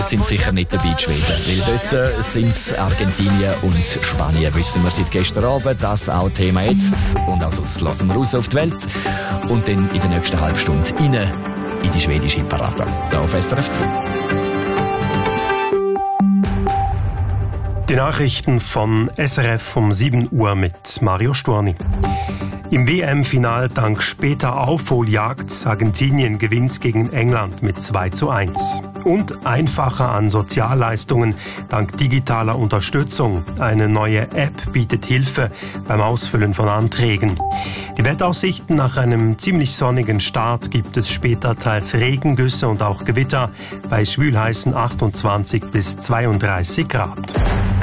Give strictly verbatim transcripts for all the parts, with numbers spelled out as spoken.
Sind sicher nicht dabei die Schweden, weil dort äh, sind es Argentinien und Spanien, wissen wir seit gestern Abend. Das auch Thema jetzt. Und also das lassen wir raus auf die Welt und dann in der nächsten halben Stunde rein in die schwedische Parade. Hier auf S R F drei. Die Nachrichten von S R F um sieben Uhr mit Mario Storni. Im W M-Final dank später Aufholjagd. Argentinien gewinnt gegen England mit zwei zu eins. Und einfacher an Sozialleistungen dank digitaler Unterstützung. Eine neue App bietet Hilfe beim Ausfüllen von Anträgen. Die Wetteraussichten: nach einem ziemlich sonnigen Start gibt es später teils Regengüsse und auch Gewitter bei schwülheißen achtundzwanzig bis zweiunddreißig Grad.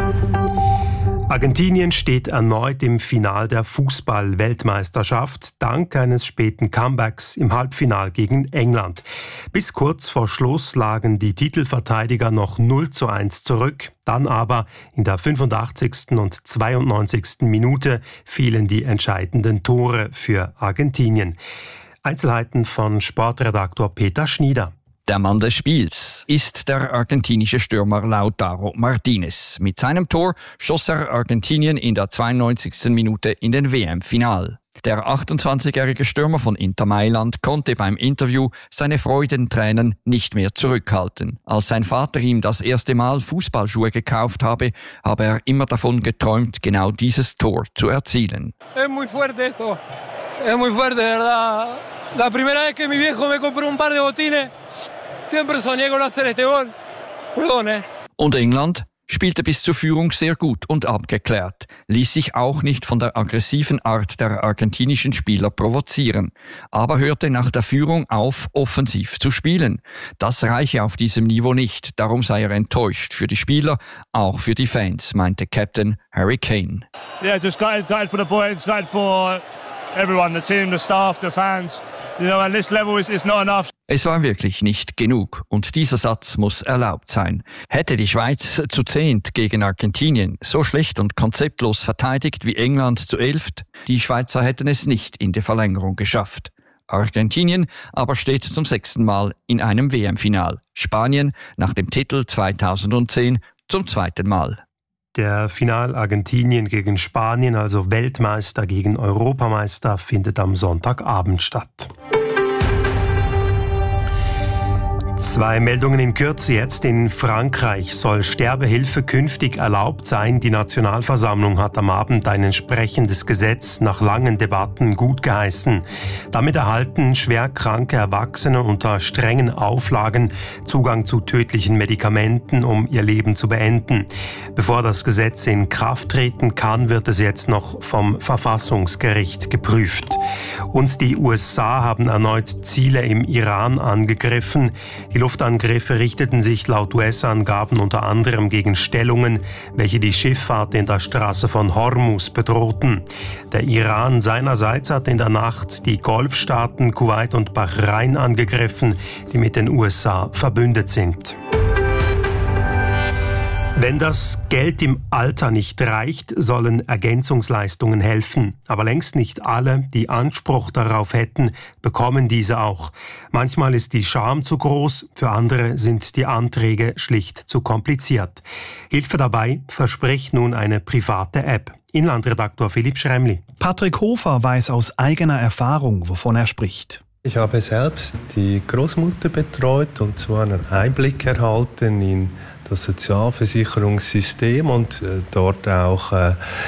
Argentinien steht erneut im Final der Fußball-Weltmeisterschaft dank eines späten Comebacks im Halbfinal gegen England. Bis kurz vor Schluss lagen die Titelverteidiger noch null zu eins zurück. Dann aber in der fünfundachtzigsten und zweiundneunzigsten Minute fielen die entscheidenden Tore für Argentinien. Einzelheiten von Sportredaktor Peter Schnieder. Der Mann des Spiels ist der argentinische Stürmer Lautaro Martinez. Mit seinem Tor schoss er Argentinien in der zweiundneunzigsten Minute in den W M-Final. Der achtundzwanzigjährige Stürmer von Inter Mailand konnte beim Interview seine Freudentränen nicht mehr zurückhalten. Als sein Vater ihm das erste Mal Fußballschuhe gekauft habe, habe er immer davon geträumt, genau dieses Tor zu erzielen. Es muy fuerte esto. Es muy fuerte, de verdad. La primera vez que mi viejo me compró un par de botines, siempre soñé con hacer este gol. Perdón, eh. Und England spielte bis zur Führung sehr gut und abgeklärt, ließ sich auch nicht von der aggressiven Art der argentinischen Spieler provozieren, aber hörte nach der Führung auf, offensiv zu spielen. Das reiche auf diesem Niveau nicht, darum sei er enttäuscht für die Spieler, auch für die Fans, meinte Captain Harry Kane. Yeah, just gutted, gutted for the boys, gutted for everyone, the team, the staff, the fans. You know, at this level is not enough. Es war wirklich nicht genug und dieser Satz muss erlaubt sein. Hätte die Schweiz zu zehnt gegen Argentinien so schlecht und konzeptlos verteidigt wie England zu elft, die Schweizer hätten es nicht in die Verlängerung geschafft. Argentinien aber steht zum sechsten Mal in einem W M-Final. Spanien nach dem Titel zweitausendzehn zum zweiten Mal. Der Final Argentinien gegen Spanien, also Weltmeister gegen Europameister, findet am Sonntagabend statt. Zwei Meldungen in Kürze jetzt. In Frankreich soll Sterbehilfe künftig erlaubt sein. Die Nationalversammlung hat am Abend ein entsprechendes Gesetz nach langen Debatten gutgeheißen. Damit erhalten schwerkranke Erwachsene unter strengen Auflagen Zugang zu tödlichen Medikamenten, um ihr Leben zu beenden. Bevor das Gesetz in Kraft treten kann, wird es jetzt noch vom Verfassungsgericht geprüft. Und die U S A haben erneut Ziele im Iran angegriffen. Die Luftangriffe richteten sich laut U S-Angaben unter anderem gegen Stellungen, welche die Schifffahrt in der Straße von Hormuz bedrohten. Der Iran seinerseits hat in der Nacht die Golfstaaten Kuwait und Bahrain angegriffen, die mit den U S A verbündet sind. Wenn das Geld im Alter nicht reicht, sollen Ergänzungsleistungen helfen. Aber längst nicht alle, die Anspruch darauf hätten, bekommen diese auch. Manchmal ist die Scham zu groß, für andere sind die Anträge schlicht zu kompliziert. Hilfe dabei verspricht nun eine private App. Inlandredaktor Philipp Schremli. Patrick Hofer weiß aus eigener Erfahrung, wovon er spricht. Ich habe selbst die Großmutter betreut und zwar einen Einblick erhalten in das Sozialversicherungssystem und äh, dort auch äh,